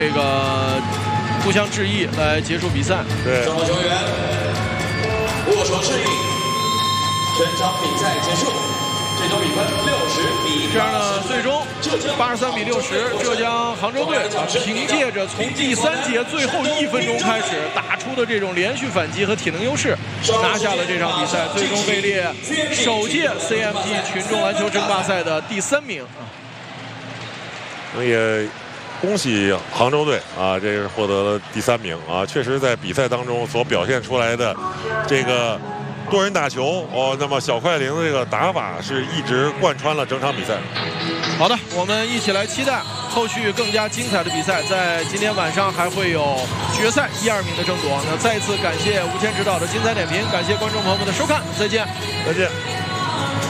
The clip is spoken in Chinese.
这个互相致意来结束比赛。 对， 双方球员握手致意，全场比赛结束。最终比分60比80。 这样呢，最终83比60，浙江杭州队凭借着从第3节最后1分钟开始打出的这种连续反击和体能优势，拿下了这场比赛，最终位列首届 CMT 群众篮球争霸赛的第3名。 也恭喜杭州队啊，这是获得了第3名啊！确实，在比赛当中所表现出来的这个多人打球哦，那么小快灵的这个打法是一直贯穿了整场比赛。 好的，我们一起来期待后续更加精彩的比赛，在今天晚上还会有决赛1、2名的争夺。那再一次感谢吴谦指导的精彩点评，感谢观众朋友们的收看，再见， 再见。